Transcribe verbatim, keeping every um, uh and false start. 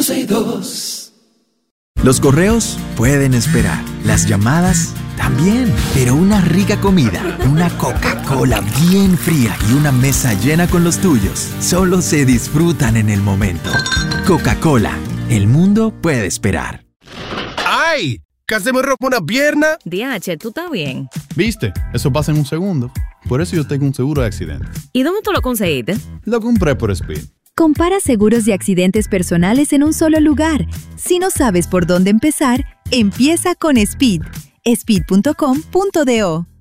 seis dos. Los correos pueden esperar, las llamadas también, pero una rica comida, una Coca-Cola bien fría y una mesa llena con los tuyos solo se disfrutan en el momento. Coca-Cola, el mundo puede esperar. ¡Ay! Casi me rompo una pierna. D H, ¿tú estás bien? ¿Viste? Eso pasa en un segundo. Por eso yo tengo un seguro de accidente. ¿Y dónde tú lo conseguiste? Lo compré por Speed. Compara seguros de accidentes personales en un solo lugar. Si no sabes por dónde empezar, empieza con Speed. speed punto com punto do.